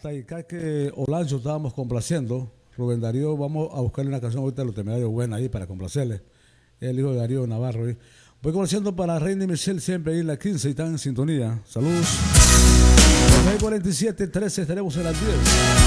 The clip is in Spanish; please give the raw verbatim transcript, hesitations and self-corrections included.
hasta Icaque Olancho estábamos complaciendo. Rubén Darío, vamos a buscarle una canción ahorita de los temerarios buena ahí para complacerle. El hijo de Darío Navarro. ¿eh? Voy complaciendo para Reina y Michelle siempre ahí en la quince y están en sintonía. Saludos. cuarenta y siete, trece estaremos en las diez.